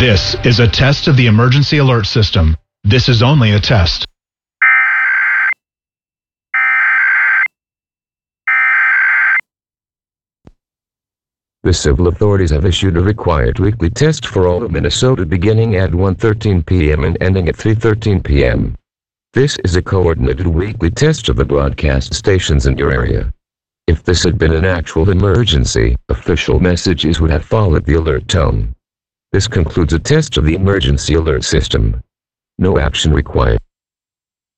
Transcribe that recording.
This is a test of the emergency alert system. This is only a test. The civil authorities have issued a required weekly test for all of Minnesota beginning at 1:13 p.m. and ending at 3:13 p.m. This is a coordinated weekly test of the broadcast stations in your area. If this had been an actual emergency, official messages would have followed the alert tone. This concludes a test of the emergency alert system. No action required.